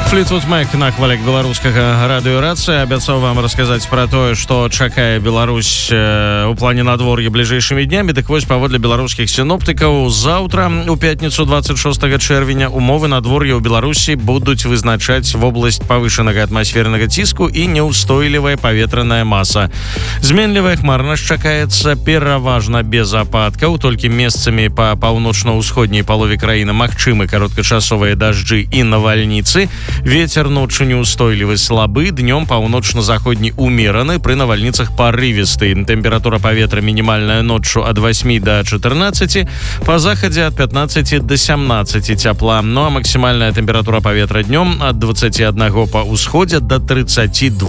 Флітвуд Мэк на хвалях беларускага радыёрацыі абяцаў вам расказаць пра тое, што чакае Беларусь у плане надвор'я бліжэйшымі днямі. Дык вось, паводле беларускіх сіноптыкаў, заўтра, у пятніцу 26 чэрвеня, умовы надвор'я ў Беларусі будуць вызначаць вобласць павышанага атмасфернага ціску і няўстойлівая паветраная маса. Зменлівая хмарнасць чакаецца пераважна без ападкаў, толькі месцамі па паўночна-ўсходняй палове краіны магчымы кароткачасовыя дажджы і навальніцы. Ветер ночью неустойлівы слабы, днем паўночна-заходні умераны, пры навальніцах парывісты. Тэмпература паветра мінімальная ночью ад 8 до 14, па захадзе ад 15 до 17 цяпла. Ну а максімальная тэмпература паветра днем ад 21 па ўсходзе до 32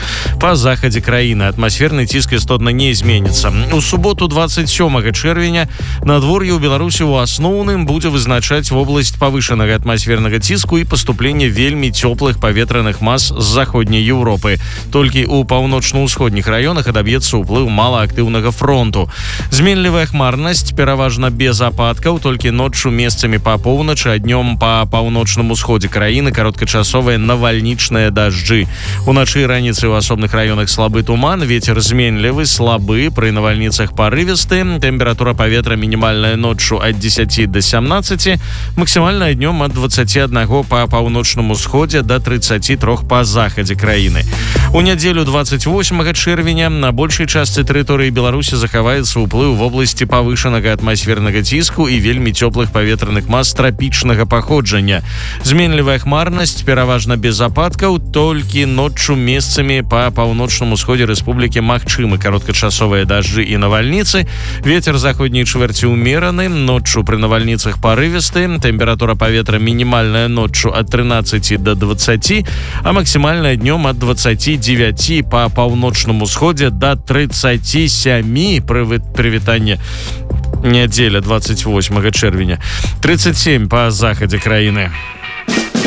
па захадзе краіны. Атмасферны ціск істотна не зменіцца. У суботу 27 чэрвеня надвор'е ў Беларусі ў асноўным будзе вызначаць вобласць павышанага атмасфернага ціску і паступленне вельмі цёплых паветраных мас з заходняй Еўропы. Толькі ў паўночна-ўсходніх раёнах адаб'ецца ўплыў малаактыўнага фронту. Зменлівая хмарнасць пераважна без ападкаў, толькі ноччу месцамі па поўначы, а днём па паўночным усходзе краіны кароткачасовыя навальнічныя дажджы. Уначы і раніцай у асобных раёнах слабы туман, вецер зменлівы слабы, пры навальніцах парывісты. Тэмпература паветра мінімальная ноччу ад 10 до 17, максімальная днём ад 21 па паўночнаму усходзе до 33 па захадзе краіны. У нядзелю 28 чэрвеня на большай частцы тэрыторыі Беларусі захаваецца ўплыў вобласці павышанага атмасфернага ціску і вельмі цёплых паветраных мас трапічнага паходжання. Зменлівая хмарнасць пераважна без ападкаў, толькі ноччу месцамі па паўночным усходзе рэспублікі магчымы кароткачасовыя дажджы і навальніцы. Вецер заходняй чвэрці умераны, ноччу пры навальніцах парывісты. Тэмпература паветра мінімальная ноччу ад 13 до 20, а максимальная днем от 29 по паўночному усходе до 37 прывітанне неделя 28 чэрвеня, 37 по захадзе краіны.